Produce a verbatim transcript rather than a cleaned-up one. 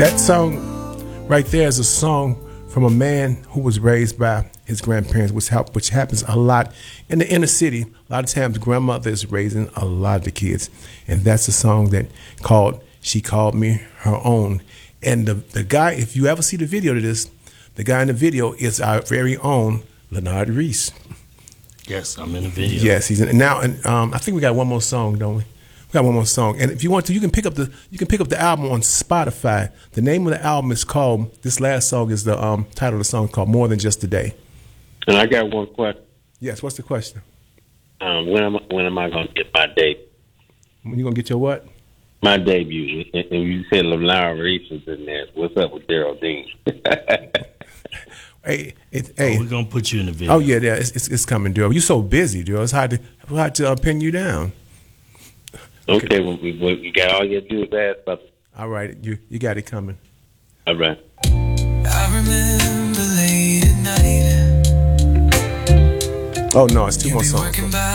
That song right there is a song from a man who was raised by his grandparents, which, help, which happens a lot in the inner city. A lot of times grandmother is raising a lot of the kids. And that's a song that called She Called Me Her Own. And the, the guy, if you ever see the video to this, the guy in the video is our very own Leonard Reese. Yes, I'm in the video. Yes, he's in it now. And um, I think we got one more song, don't we? We got one more song, and if you want to, you can pick up the you can pick up the album on Spotify. The name of the album is called. This last song is the um, title of the song called "More Than Just a Day." And I got one question. Yes, what's the question? Um, when am when am I going to get my debut? When you gonna get your what? My debut. And, and you said Leonard Reese was in there. What's up with Geraldine? Hey, it, hey, oh, we're gonna put you in the video. Oh yeah, yeah, it's it's, it's coming, Daryl. You're so busy, Daryl. It's hard to hard to uh, pin you down. Okay, okay. Well, we, we got all you do is ask, brother. All right, you you got it coming. All right. I remember late at night. Oh no, it's two more songs.